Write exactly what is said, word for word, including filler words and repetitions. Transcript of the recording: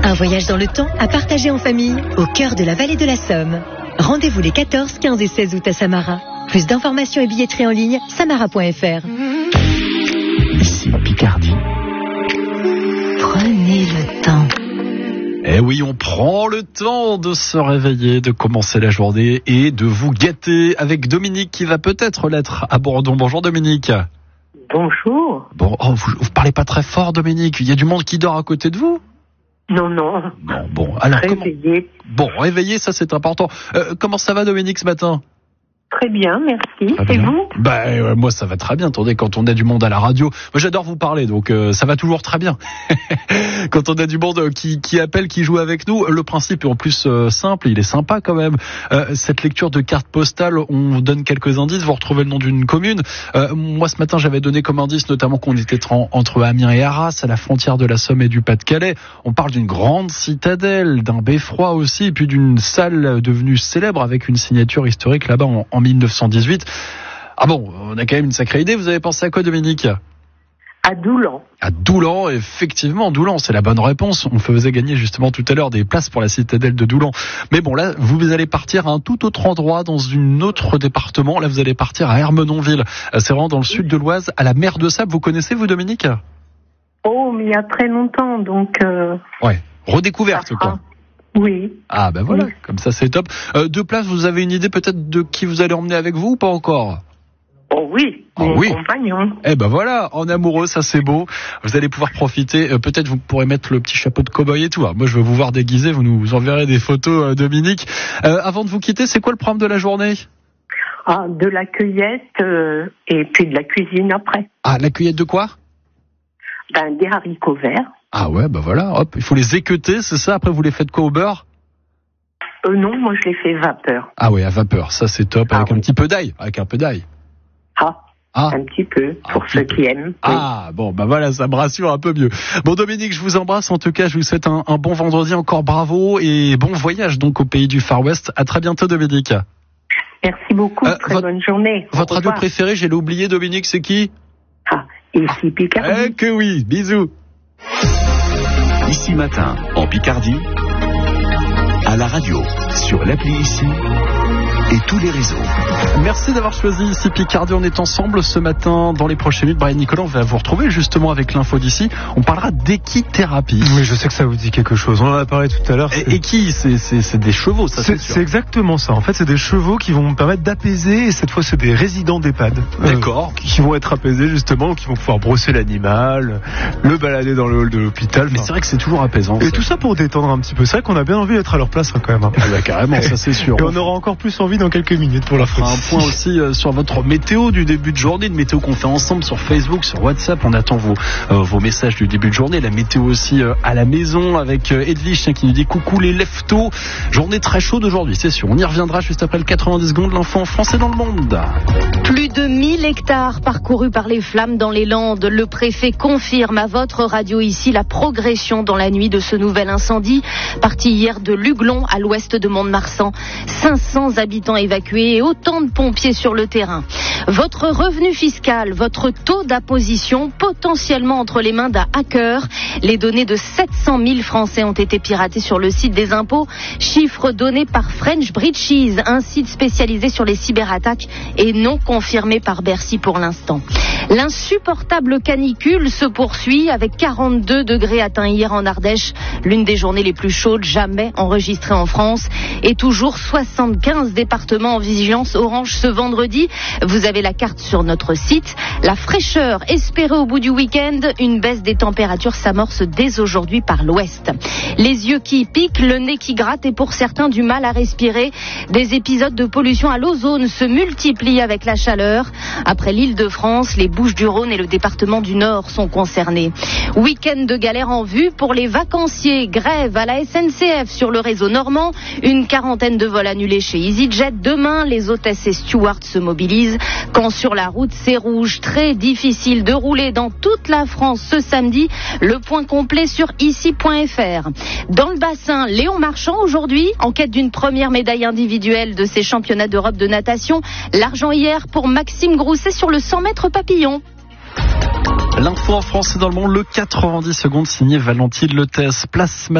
Un voyage dans le temps à partager en famille au cœur de la vallée de la Somme. Rendez-vous les quatorze, quinze et seize août à Samara. Plus d'informations et billetterie en ligne, samara point f r. Ici Picardie. Prenez le temps. Eh oui, on prend le temps de se réveiller, de commencer la journée et de vous gâter avec Dominique qui va peut-être l'être à Bourdon. Bonjour Dominique. Bonjour. Bon, oh, vous, vous parlez pas très fort Dominique, il y a du monde qui dort à côté de vous ? Non, non. Non, bon, alors Réveillé. Comment... Bon, réveillé, ça c'est important. Euh, comment ça va Dominique ce matin ? Très bien, merci. Très Et bien. vous ? Bah euh, moi ça va très bien. Attendez, quand on a du monde à la radio, moi j'adore vous parler, donc euh, ça va toujours très bien. Quand on a du monde qui, qui appelle, qui joue avec nous, le principe est en plus euh, simple, il est sympa quand même. Euh, cette lecture de carte postale, on vous donne quelques indices, vous retrouvez le nom d'une commune. Euh, moi ce matin j'avais donné comme indice notamment qu'on était en, entre Amiens et Arras, à la frontière de la Somme et du Pas-de-Calais. On parle d'une grande citadelle, d'un beffroi aussi, et puis d'une salle devenue célèbre avec une signature historique là-bas en, en mille neuf cent dix-huit. Ah bon, on a quand même une sacrée idée. Vous avez pensé à quoi, Dominique ? À Doulan. À Doulan, effectivement, Doulan, c'est la bonne réponse. On faisait gagner justement tout à l'heure des places pour la citadelle de Doulan. Mais bon, là, vous allez partir à un tout autre endroit, dans un autre département. Là, vous allez partir à Ermenonville. C'est vraiment dans le sud de l'Oise, à la mer de Sable. Vous connaissez, vous, Dominique ? Oh, mais il y a très longtemps, donc... Euh... Ouais, redécouverte, quoi. Oui. Ah ben voilà, oui. Comme ça c'est top. Euh, deux places, vous avez une idée peut-être de qui vous allez emmener avec vous ou pas encore ? Oh oui, oh, mon oui. compagnon. Eh ben voilà, en amoureux, ça c'est beau. Vous allez pouvoir profiter. Euh, peut-être vous pourrez mettre le petit chapeau de cow-boy et tout. Alors, moi je veux vous voir déguisé, vous nous enverrez des photos, euh, Dominique. Euh, avant de vous quitter, c'est quoi le programme de la journée ? Ah, de la cueillette euh, et puis de la cuisine après. Ah, la cueillette de quoi ? Ben, des haricots verts. Ah ouais, ben voilà, hop, il faut les équeuter, c'est ça ? Après vous les faites quoi, au beurre ? Euh, non, moi je les fais vapeur. Ah ouais, à vapeur, ça c'est top, avec ah, un oui. petit peu d'ail, avec un peu d'ail. Ah, ah. un petit peu, pour un ceux peu. qui aiment. Ah, oui. Bon, bah voilà, ça me rassure un peu mieux. Bon, Dominique, je vous embrasse, en tout cas, je vous souhaite un, un bon vendredi, encore bravo, et bon voyage donc au pays du Far West. À très bientôt, Dominique. Merci beaucoup, euh, très votre, bonne journée. Au votre radio revoir. préférée, j'ai oublié, Dominique, c'est qui ? Ah, ici Picardie. Eh que oui, bisous. Ici Matin, en Picardie, à la radio, sur l'appli Ici et tous les réseaux. Merci d'avoir choisi Ici Picardie. On est ensemble ce matin. Dans les prochaines minutes, Brian Nicolas, on va vous retrouver justement avec l'info d'ici. On parlera d'équithérapie. Oui, je sais que ça vous dit quelque chose. On en a parlé tout à l'heure. Et, et qui c'est, c'est, c'est des chevaux, ça c'est, c'est, c'est exactement ça. En fait, c'est des chevaux qui vont me permettre d'apaiser. Et cette fois, c'est des résidents d'EHPAD. D'accord. Euh, qui vont être apaisés justement, qui vont pouvoir brosser l'animal, le balader dans le hall de l'hôpital. Mais c'est vrai que c'est toujours apaisant. Et ça. tout ça pour détendre un petit peu. C'est vrai qu'on a bien envie d'être à leur place hein, quand même. Hein. Ah bah, carrément, ça c'est sûr. Et on aura encore plus envie dans quelques minutes pour la fin. Un point aussi euh, sur votre météo du début de journée, une météo qu'on fait ensemble sur Facebook, sur WhatsApp. On attend vos, euh, vos messages du début de journée. La météo aussi euh, à la maison avec euh, Edwige hein, qui nous dit coucou les leftos. Journée très chaude aujourd'hui, c'est sûr. On y reviendra juste après le quatre-vingt-dix secondes. L'info en français dans le monde. Plus de mille hectares parcourus par les flammes dans les Landes. Le préfet confirme à votre radio ici la progression dans la nuit de ce nouvel incendie. Parti hier de Luglon à l'ouest de Mont-de-Marsan. cinq cents habitants évacués et autant de pompiers sur le terrain. Votre revenu fiscal, votre taux d'imposition potentiellement entre les mains d'un hacker. Les données de sept cent mille Français ont été piratées sur le site des impôts. Chiffre donné par French Breaches, un site spécialisé sur les cyberattaques et non confirmé par Bercy pour l'instant. L'insupportable canicule se poursuit avec quarante-deux degrés atteints hier en Ardèche, l'une des journées les plus chaudes jamais enregistrées en France, et toujours soixante-quinze départements en vigilance orange ce vendredi. Vous avez la carte sur notre site. La fraîcheur espérée au bout du week-end, une baisse des températures s'amorce dès aujourd'hui par l'ouest. Les yeux qui piquent, le nez qui gratte et pour certains du mal à respirer. Des épisodes de pollution à l'ozone se multiplient avec la chaleur. Après l'Île-de-France, les Bouches-du-Rhône et le département du Nord sont concernés. Week-end de galère en vue pour les vacanciers. Grève à la S N C F sur le réseau normand. Une quarantaine de vols annulés chez EasyJet. Demain, les hôtesses et stewards se mobilisent. Quand sur la route, c'est rouge. Très difficile de rouler dans toute la France ce samedi. Le point complet sur ici point f r. Dans le bassin, Léon Marchand aujourd'hui, en quête d'une première médaille individuelle de ces championnats d'Europe de natation. L'argent hier pour Maxime Grousset sur le cent mètres papillon. L'info en français dans le monde, le quatre-vingt-dix secondes signé Valentine Lettès. Place